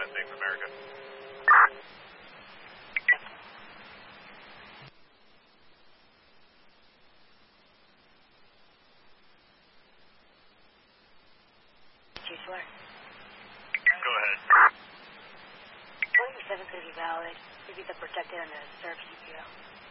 Thanks, America. Go ahead. 27 could be valid. Maybe the protected and the serve CPO.